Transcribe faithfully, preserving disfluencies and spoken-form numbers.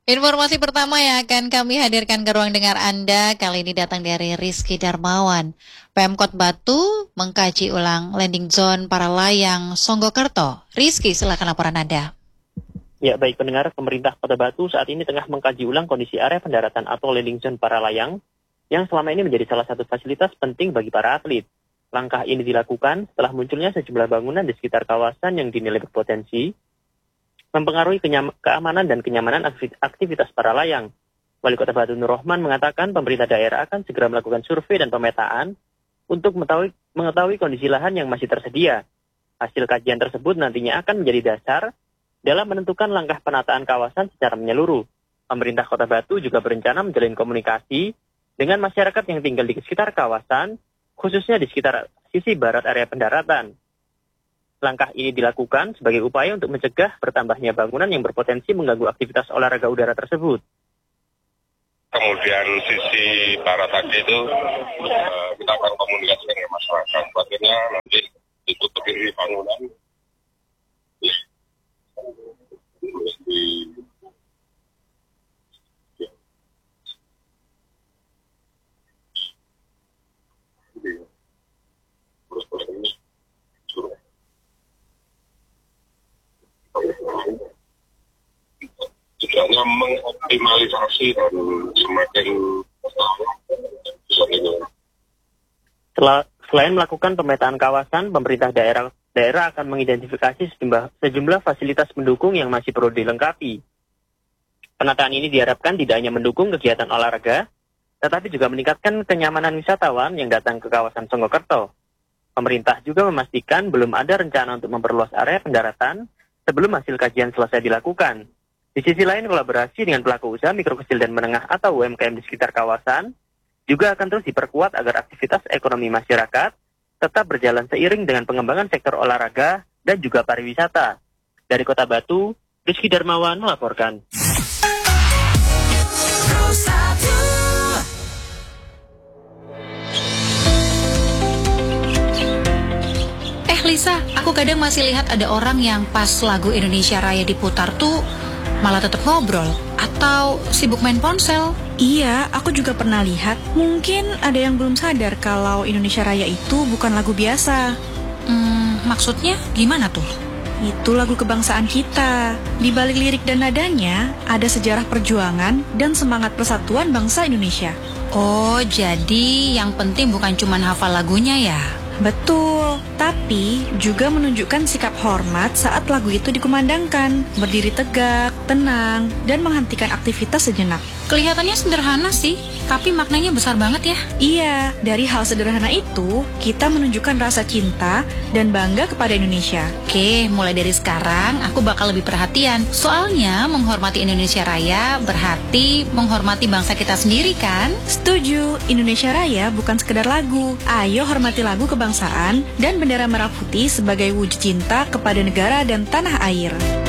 Informasi pertama yang akan kami hadirkan ke ruang dengar Anda kali ini datang dari Rizky Darmawan. Pemkot Batu mengkaji ulang landing zone para layang Songgokerto. Rizky, silakan laporan Anda. Ya, baik pendengar, pemerintah Kota Batu saat ini tengah mengkaji ulang kondisi area pendaratan atau landing zone para layang yang selama ini menjadi salah satu fasilitas penting bagi para atlet. Langkah ini dilakukan setelah munculnya sejumlah bangunan di sekitar kawasan yang dinilai berpotensi mempengaruhi kenyam- keamanan dan kenyamanan aktivitas para layang. Wali Kota Batu Nur Rohman mengatakan pemerintah daerah akan segera melakukan survei dan pemetaan untuk mengetahui, mengetahui kondisi lahan yang masih tersedia. Hasil kajian tersebut nantinya akan menjadi dasar dalam menentukan langkah penataan kawasan secara menyeluruh. Pemerintah Kota Batu juga berencana menjalin komunikasi dengan masyarakat yang tinggal di sekitar kawasan, khususnya di sekitar sisi barat area pendaratan. Langkah ini dilakukan sebagai upaya untuk mencegah bertambahnya bangunan yang berpotensi mengganggu aktivitas olahraga udara tersebut. Kemudian sisi barat tadi itu uh, kita akan komunikasikan dengan masyarakat. Akhirnya nanti ditutupi bangunan. Ya. Di tujuannya mengoptimalisasi dan semakin Selain melakukan pemetaan kawasan, pemerintah daerah daerah akan mengidentifikasi sejumlah, sejumlah fasilitas pendukung yang masih perlu dilengkapi. Penataan ini diharapkan tidak hanya mendukung kegiatan olahraga, tetapi juga meningkatkan kenyamanan wisatawan yang datang ke kawasan Songgokerto. Pemerintah juga memastikan belum ada rencana untuk memperluas area pendaratan sebelum hasil kajian selesai dilakukan. Di sisi lain, kolaborasi dengan pelaku usaha mikro kecil dan menengah atau U M K M di sekitar kawasan juga akan terus diperkuat agar aktivitas ekonomi masyarakat tetap berjalan seiring dengan pengembangan sektor olahraga dan juga pariwisata. Dari Kota Batu, Rizky Darmawan melaporkan. Eh Lisa, aku kadang masih lihat ada orang yang pas lagu Indonesia Raya diputar tuh malah tetap ngobrol atau sibuk main ponsel. Iya, aku juga pernah lihat. Mungkin ada yang belum sadar kalau Indonesia Raya itu bukan lagu biasa. Hmm, maksudnya gimana tuh? Itu lagu kebangsaan kita. Di balik lirik dan nadanya, ada sejarah perjuangan dan semangat persatuan bangsa Indonesia. Oh, jadi yang penting bukan cuma hafal lagunya ya? Betul, tapi juga menunjukkan sikap hormat saat lagu itu dikumandangkan, berdiri tegak, tenang, dan menghentikan aktivitas sejenak. Kelihatannya sederhana sih, tapi maknanya besar banget ya. Iya, dari hal sederhana itu, kita menunjukkan rasa cinta dan bangga kepada Indonesia. Oke, mulai dari sekarang aku bakal lebih perhatian. Soalnya menghormati Indonesia Raya berarti menghormati bangsa kita sendiri kan? Setuju, Indonesia Raya bukan sekedar lagu. Ayo hormati lagu kebangsaan dan bendera merah putih sebagai wujud cinta kepada negara dan tanah air.